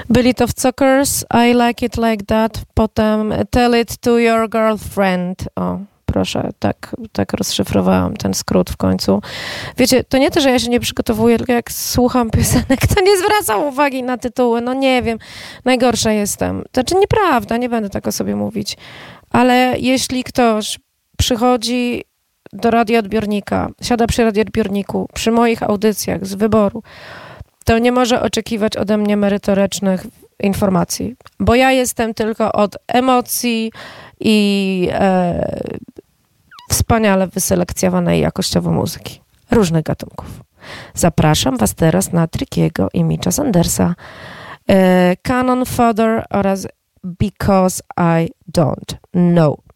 Byli to w Cokers, I Like It Like That, potem Tell It to Your Girlfriend. O, proszę, tak rozszyfrowałam ten skrót w końcu. Wiecie, to nie to, że ja się nie przygotowuję, tylko jak słucham piosenek, to nie zwracam uwagi na tytuły. No nie wiem, najgorsza jestem. Znaczy nieprawda, nie będę tak o sobie mówić. Ale jeśli ktoś przychodzi do radioodbiornika, siada przy radioodbiorniku, przy moich audycjach z wyboru, to nie może oczekiwać ode mnie merytorycznych informacji, bo ja jestem tylko od emocji i wspaniale wyselekcjonowanej jakościowo muzyki różnych gatunków. Zapraszam was teraz na Trickiego i Mitcha Sandersa, Cannon Fodder oraz Because I Don't Know.